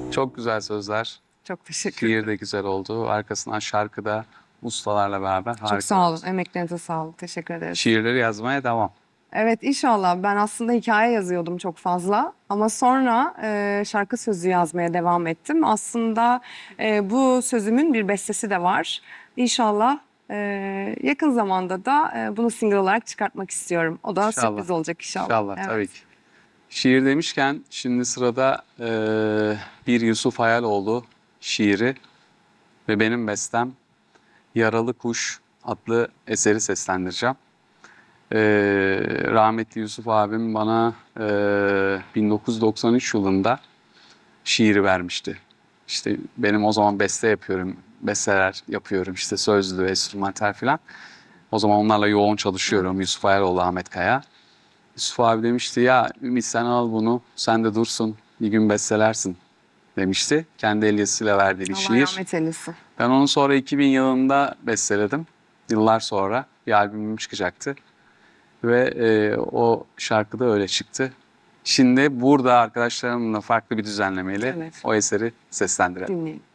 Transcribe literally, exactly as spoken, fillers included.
Çok güzel sözler. Çok teşekkür Şiir ederim. de güzel oldu. Arkasından şarkı da ustalarla beraber Çok harika sağ oldu. olun. Emeklerinize sağlık. Teşekkür ederiz. Şiirleri yazmaya devam. Evet, inşallah. Ben aslında hikaye yazıyordum çok fazla. Ama sonra e, şarkı sözü yazmaya devam ettim. Aslında e, bu sözümün bir bestesi de var. İnşallah e, yakın zamanda da e, bunu single olarak çıkartmak istiyorum. O da İnşallah. sürpriz olacak inşallah. İnşallah Evet. tabii ki. Şiir demişken şimdi sırada eee, bir Yusuf Hayaloğlu şiiri ve benim bestem Yaralı Kuş adlı eseri seslendireceğim. Eee, rahmetli Yusuf abim bana eee, bin dokuz yüz doksan üç yılında şiiri vermişti. İşte benim o zaman beste yapıyorum, besteler yapıyorum işte sözlü, enstrümantal falan. O zaman onlarla yoğun çalışıyorum. Yusuf Ayaloğlu, Ahmet Kaya. Yusuf abi demişti ya Ümit sen al bunu, sen de dursun, bir gün bestelersin demişti. Kendi el yazısıyla verdiği bir Allah şiir. rahmet eylesin. Ben onu sonra iki bin yılında besteledim. Yıllar sonra bir albümüm çıkacaktı. Ve e, o şarkı da öyle çıktı. Şimdi burada arkadaşlarımla farklı bir düzenlemeyle Evet. o eseri seslendirelim. Dinleyin.